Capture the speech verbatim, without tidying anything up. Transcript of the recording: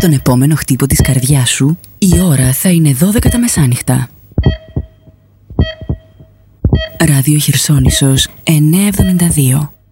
τον επόμενο χτύπο της καρδιάς σου, η ώρα θα είναι δώδεκα τα μεσάνυχτα. Ράδιο Χερσόνησος εννιακόσια εβδομήντα δύο.